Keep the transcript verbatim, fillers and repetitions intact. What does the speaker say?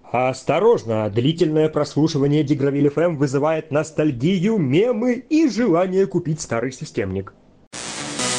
Осторожно, длительное прослушивание Дигравиль эф эм вызывает ностальгию, мемы и желание купить старый системник.